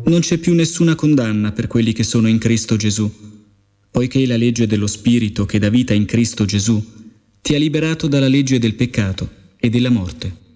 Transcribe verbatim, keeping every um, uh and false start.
Non c'è più nessuna condanna per quelli che sono in Cristo Gesù, poiché la legge dello Spirito che dà vita in Cristo Gesù ti ha liberato dalla legge del peccato e della morte.